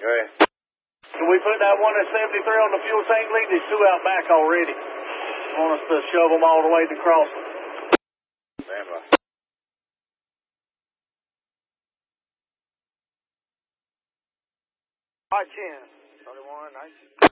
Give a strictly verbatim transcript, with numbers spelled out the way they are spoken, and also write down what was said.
Go ahead. Can we put that one at seventy-three on the fuel tank lead? There's two out back already. Want us to shove them all the way to crossing. Stand by. Right, ten. thirty-one, nice.